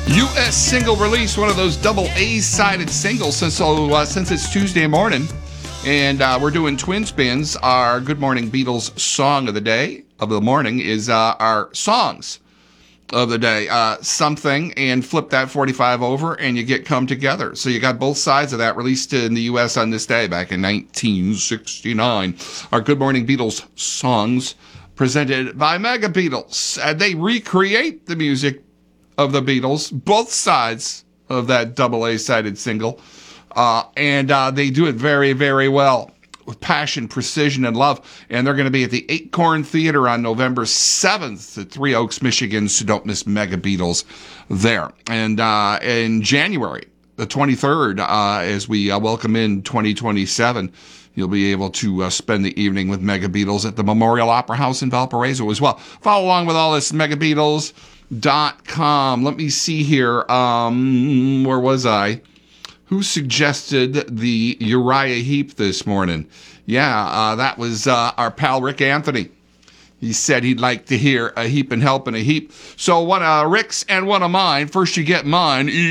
U.S. single release, one of those double A-sided singles since it's Tuesday morning. And we're doing twin spins. Our Good Morning Beatles song of the morning is our songs of the day. Something, and flip that 45 over, and you get Come Together. So you got both sides of that released in the U.S. on this day back in 1969. Our Good Morning Beatles songs presented by Mega Beatles. They recreate the music of the Beatles, both sides of that double A-sided single. And they do it very, very well with passion, precision, and love. And they're going to be at the Acorn Theater on November 7th at Three Oaks, Michigan, so don't miss Mega Beatles there. And in January the 23rd, as we welcome in 2027, you'll be able to spend the evening with Mega Beatles at the Memorial Opera House in Valparaiso as well. Follow along with all this, megabeatles.com. Let me see here. Where was I? Who suggested the Uriah Heep this morning? Yeah, that was our pal Rick Anthony. He said he'd like to hear a heap and help and a heap. So one of Rick's and one of mine. First you get mine.